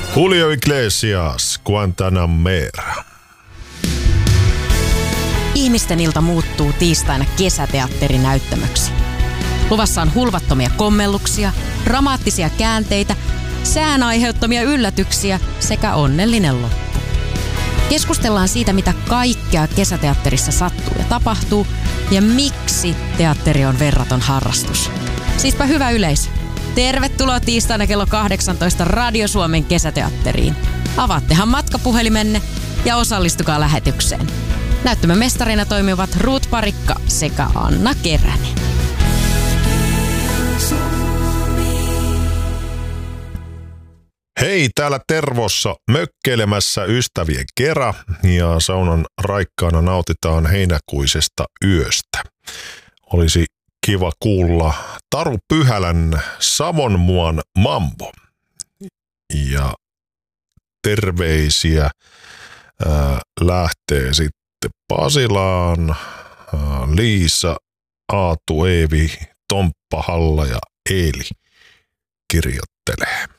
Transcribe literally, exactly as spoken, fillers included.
Julio Iglesias, Guantanamera. Ihmisten ilta muuttuu tiistaina kesäteatterinäyttämöksi. Luvassa on hulvattomia kommelluksia, dramaattisia käänteitä, sään aiheuttamia yllätyksiä sekä onnellinen loppu. Keskustellaan siitä, mitä kaikkea kesäteatterissa sattuu ja tapahtuu ja miksi teatteri on verraton harrastus. Siispä hyvä yleisö. Tervetuloa tiistaina kello kahdeksantoista Radio Suomen kesäteatteriin. Avaattehan matkapuhelimenne ja osallistukaa lähetykseen. Näyttämön mestarina toimivat Ruut Parikka sekä Anna Keränen. Hei, täällä Tervossa mökkeilemässä ystävien kera ja saunan raikkaana nautitaan heinäkuisesta yöstä. Olisi kiva kuulla Taru Pyhälän Savonmuan Mambo. Ja terveisiä ää, lähtee sitten Pasilaan, ää, Liisa, Aatu, Eevi, Tomppa, Halla ja Eeli kirjoittelee.